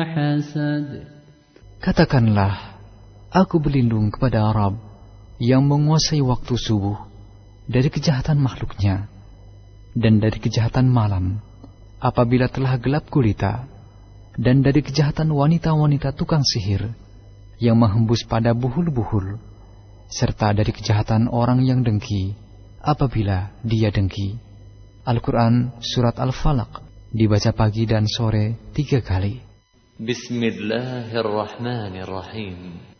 حسد. Katakanlah, aku berlindung kepada Rabb yang menguasai waktu subuh dari kejahatan makhluknya dan dari kejahatan malam apabila telah gelap gulita, dan dari kejahatan wanita-wanita tukang sihir yang menghembus pada buhul-buhul, serta dari kejahatan orang yang dengki apabila dia dengki. Al-Quran Surat Al-Falaq dibaca pagi dan sore 3 kali. Bismillahirrahmanirrahim.